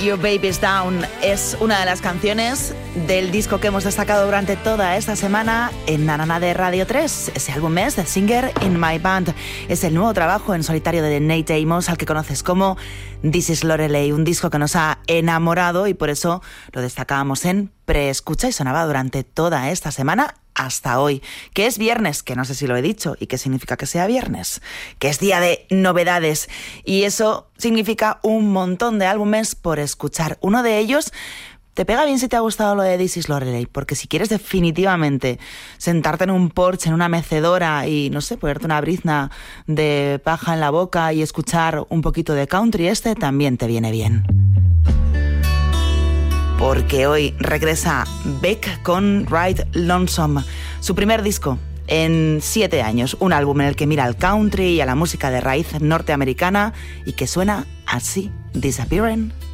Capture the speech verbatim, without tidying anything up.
Your Baby's Down es una de las canciones del disco que hemos destacado durante toda esta semana en Nanana de Radio tres. Ese álbum es The Singer in My Band. Es el nuevo trabajo en solitario de Nate Amos, al que conoces como This is Lorelei, un disco que nos ha enamorado y por eso lo destacábamos en preescucha y sonaba durante toda esta semana hasta hoy, que es viernes, que no sé si lo he dicho, y qué significa que sea viernes, que es día de novedades, y eso significa un montón de álbumes por escuchar. Uno de ellos te pega bien si te ha gustado lo de This is Lorelei, porque si quieres definitivamente sentarte en un porche, en una mecedora y, no sé, ponerte una brizna de paja en la boca y escuchar un poquito de country, este también te viene bien. Porque hoy regresa Beck con Ride Lonesome, su primer disco en siete años, un álbum en el que mira al country y a la música de raíz norteamericana y que suena así, Disappearing